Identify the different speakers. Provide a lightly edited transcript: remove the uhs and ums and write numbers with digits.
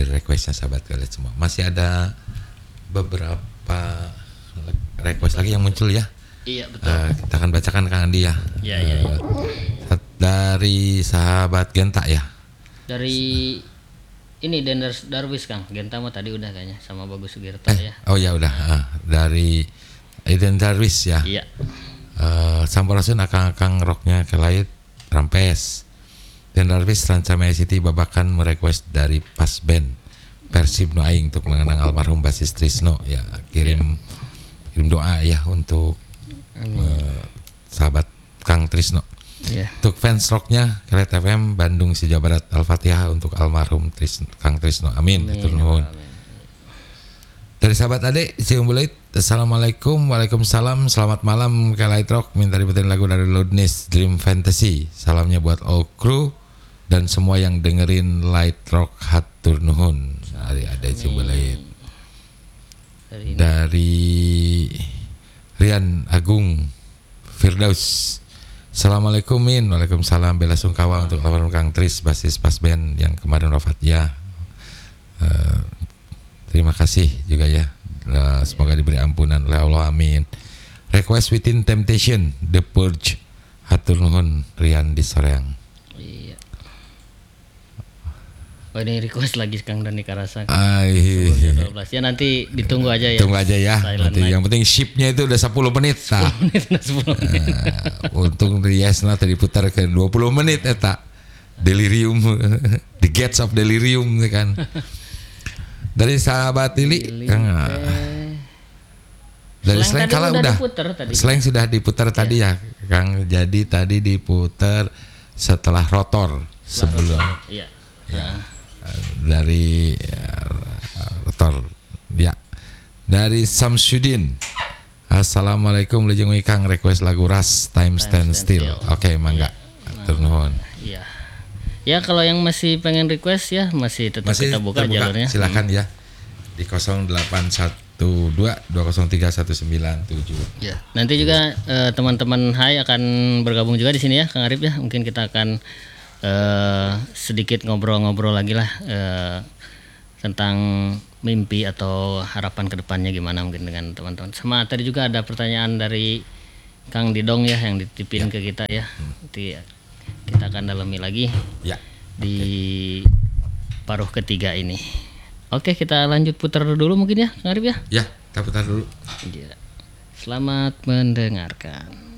Speaker 1: dari requestnya sahabat kalian semua. Masih ada beberapa request lagi yang muncul ya.
Speaker 2: Iya betul.
Speaker 1: Kita akan bacakan Kang Andi ya.
Speaker 2: Iya.
Speaker 1: Dari sahabat Genta ya.
Speaker 2: Dari ini Darwis Kang. Genta mah tadi udah kayaknya sama Bagus Sugierto ya.
Speaker 1: Oh ya udah. Dari Eden Darwis ya.
Speaker 2: Iya.
Speaker 1: Sampurasun akang-akang roknya kelait rampes. Dan Darwis Rancamaya City babakan merequest dari pas band Persib Nu Aing untuk mengenang almarhum basis Trisno ya. Kirim doa ya untuk sahabat Kang Trisno.
Speaker 2: Yeah.
Speaker 1: Untuk fans rocknya Kelet FM Bandung si Jawa Barat, Al-Fatihah untuk almarhum Kang Trisno. Amin. Amin. Dari sahabat Ade Ciumbuleit, Assalamualaikum. Waalaikumsalam. Selamat malam Kelet Rock. Minta diputerin lagu dari Loudness Dream Fantasy. Salamnya buat all crew dan semua yang dengerin Light Rock Hatur Nuhun. Dari Ade Ciumbuleit. Dari Rian Agung Firdaus, Assalamualaikum Min. Waalaikumsalam. Bela sungkawa untuk almarhum Kang Tris basis pas band yang kemarin wafat ya. Terima kasih juga ya. Semoga diberi ampunan oleh Allah, amin. Request Within Temptation The Purge hatur nuhun Rian di Soreang.
Speaker 2: Iya. Oh ini request lagi Kang Dani Karasa. Ya nanti ditunggu aja ya.
Speaker 1: Tunggu aja ya. Nanti yang penting shipnya itu udah 10 menit.
Speaker 2: 10 menit.
Speaker 1: Untung Riesna tadi putar ke 20 menit eta. Delirium, The Gates of Delirium kan. Dari sahabat Lili, dari Slang kalau udah Slang sudah diputar tadi ya Kang. Jadi tadi diputar setelah rotor sebelum. Iya. Dari rotor ya. Dari Samsudin, Assalamualaikum Lejeng Kang, request lagu Ras Time Stand Still. Oke, mangga. Turnuhun.
Speaker 2: Iya. Ya kalau yang masih pengen request ya masih tetap kita buka jalurnya.
Speaker 1: Silakan ya di 0812031997.
Speaker 2: Ya. Nanti juga teman-teman Hai akan bergabung juga di sini ya Kang Arif ya. Mungkin kita akan sedikit ngobrol-ngobrol lagi lah tentang mimpi atau harapan kedepannya gimana mungkin dengan teman-teman. Sama tadi juga ada pertanyaan dari Kang Didong ya yang dititipin ke kita ya. Nanti kita akan dalami lagi
Speaker 1: ya
Speaker 2: di paruh ketiga ini. Oke, kita lanjut putar dulu mungkin ya Kang Arif ya.
Speaker 1: Ya, kita putar dulu.
Speaker 2: Selamat mendengarkan.